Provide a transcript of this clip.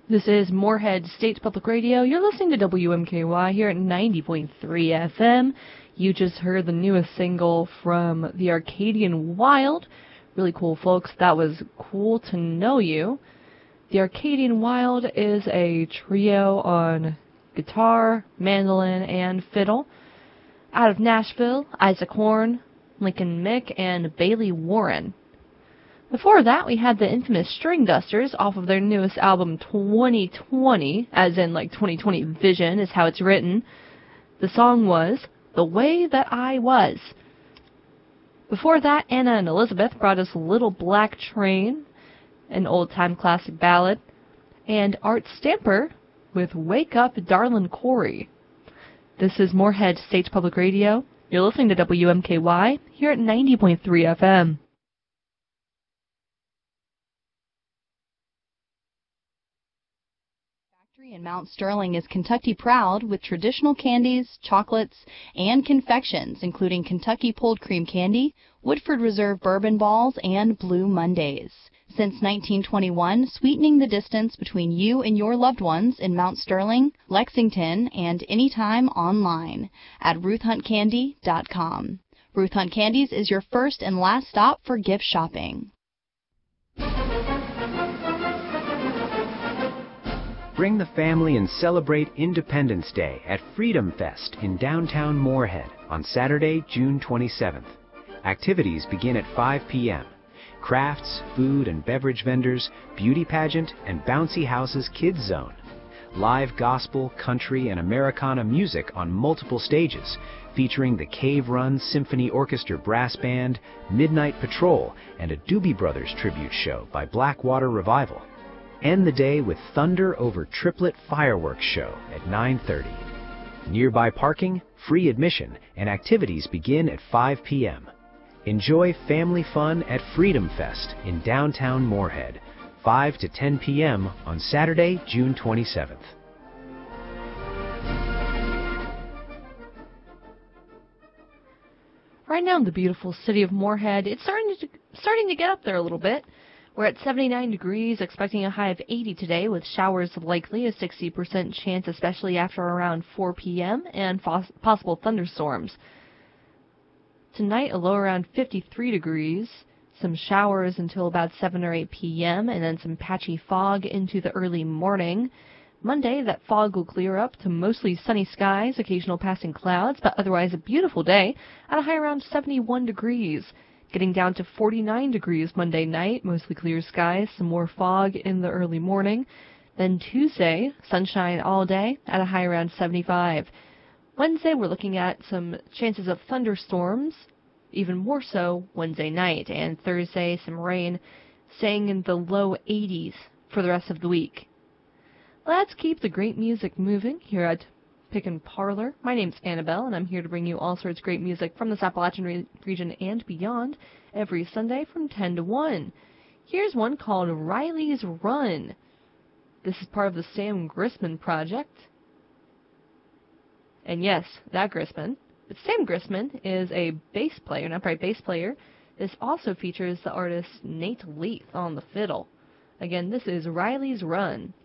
This is Moorhead State Public Radio. You're listening to WMKY here at 90.3 FM. You just heard the newest single from the Arcadian Wild. Really cool, folks. That was Cool to Know You. The Arcadian Wild is a trio on guitar, mandolin, and fiddle. Out of Nashville, Isaac Horn, Lincoln Mick, and Bailey Warren. Before that, we had the infamous String Dusters off of their newest album 2020, as in like 2020 Vision is how it's written. The song was The Way That I Was. Before that, Anna and Elizabeth brought us Little Black Train, an old-time classic ballad, and Art Stamper with Wake Up Darlin' Corey. This is Moorhead State Public Radio. You're listening to WMKY here at 90.3 FM. In Mount Sterling is Kentucky proud with traditional candies, chocolates, and confections, including Kentucky Pulled Cream Candy, Woodford Reserve Bourbon Balls, and Blue Mondays. Since 1921, sweetening the distance between you and your loved ones in Mount Sterling, Lexington, and anytime online at RuthHuntCandy.com. Ruth Hunt Candies is your first and last stop for gift shopping. Bring the family and celebrate Independence Day at Freedom Fest in downtown Moorhead on Saturday, June 27th. Activities begin at 5 p.m. Crafts, food and beverage vendors, beauty pageant, and Bouncy House's Kids Zone. Live gospel, country, and Americana music on multiple stages, featuring the Cave Run Symphony Orchestra Brass Band, Midnight Patrol, and a Doobie Brothers tribute show by Blackwater Revival. End the day with Thunder Over Triplet Fireworks Show at 9:30. Nearby parking, free admission, and activities begin at 5 p.m. Enjoy family fun at Freedom Fest in downtown Moorhead, 5 to 10 p.m. on Saturday, June 27th. Right now in the beautiful city of Moorhead, it's starting to get up there a little bit. We're at 79 degrees, expecting a high of 80 today, with showers likely, a 60% chance, especially after around 4 p.m., and possible thunderstorms. Tonight, a low around 53 degrees, some showers until about 7 or 8 p.m., and then some patchy fog into the early morning. Monday, that fog will clear up to mostly sunny skies, occasional passing clouds, but otherwise a beautiful day, at a high around 71 degrees. Getting down to 49 degrees Monday night, mostly clear skies, some more fog in the early morning. Then Tuesday, sunshine all day at a high around 75. Wednesday, we're looking at some chances of thunderstorms, even more so Wednesday night. And Thursday, some rain, staying in the low 80s for the rest of the week. Let's keep the great music moving here at Pick Parlor. My name's Annabelle, and I'm here to bring you all sorts of great music from this Appalachian region and beyond every Sunday from 10 to 1. Here's one called Riley's Run. This is part of the Sam Grisman project. And yes, that Grisman. But Sam Grisman is a bass player, an upright bass player. This also features the artist Nate Leith on the fiddle. Again, this is Riley's Run.